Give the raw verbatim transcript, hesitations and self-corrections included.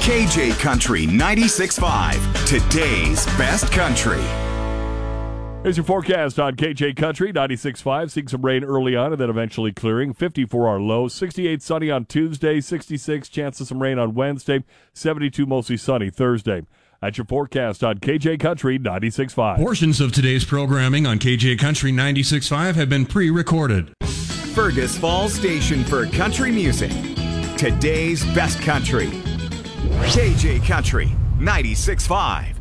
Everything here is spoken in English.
K J Country ninety-six point five, today's best country. Here's your forecast on K J Country ninety-six point five. Seeing some rain early on and then eventually clearing. fifty for our low. sixty-eight sunny on Tuesday. sixty-six chance of some rain on Wednesday. seventy-two mostly sunny Thursday. That's your forecast on K J Country ninety-six point five. Portions of today's programming on K J Country ninety-six point five have been pre-recorded. Fergus Falls Station for country music. Today's best country. K J Country ninety-six point five.